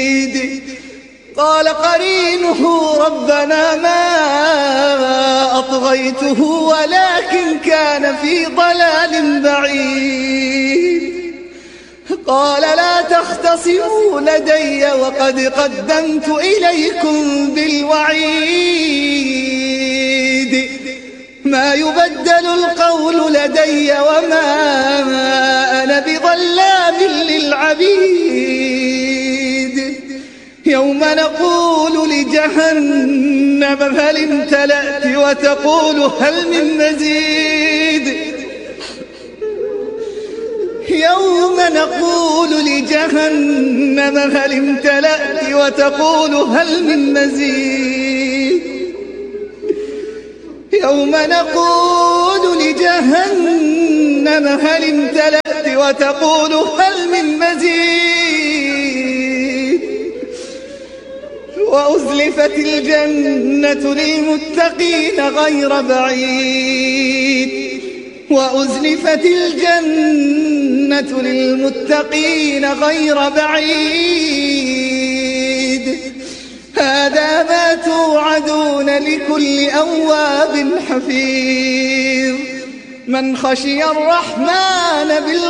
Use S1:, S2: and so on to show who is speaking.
S1: قال قرينه ربنا ما أطغيته ولكن كان في ضلال بعيد. قال لا تختصموا لدي وقد قدمت إليكم بالوعيد. ما يبدل القول لدي وما أنا بظلام للعبيد. يوم نقول لجهنم هل امتلأت وتقول هل من مزيد. يوم نقول لجهنم هل امتلأت وتقول هل من مزيد. يوم نقول لجهنم هل امتلأت وتقول هل من مزيد. وأزلفت الجنة للمتقين غير بعيد. وأزلفت الجنة للمتقين غير بعيد. هذا ما توعدون لكل أواب حفيظ. من خشي الرحمن بالغيب